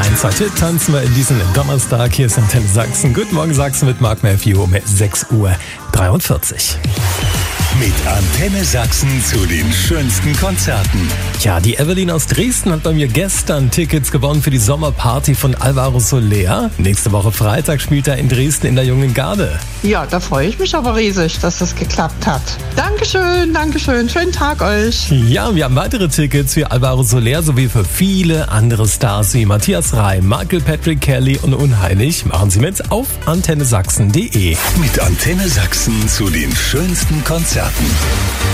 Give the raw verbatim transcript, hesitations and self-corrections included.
eins. Heute tanzen wir in diesen Donnerstag. Hier ist Antenne Sachsen. Guten Morgen Sachsen mit Mark Matthew um sechs Uhr dreiundvierzig. Mit Antenne Sachsen zu den schönsten Konzerten. Ja, die Evelyn aus Dresden hat bei mir gestern Tickets gewonnen für die Sommerparty von Alvaro Soler. Nächste Woche Freitag spielt er in Dresden in der Jungen Garde. Ja, da freue ich mich aber riesig, dass das geklappt hat. Dankeschön, Dankeschön. Schönen Tag euch. Ja, wir haben weitere Tickets für Alvaro Soler sowie für viele andere Stars wie Matthias Reim, Michael Patrick Kelly und Unheilig. Machen Sie mit auf antenne sachsen punkt de. Mit Antenne Sachsen zu den schönsten Konzerten.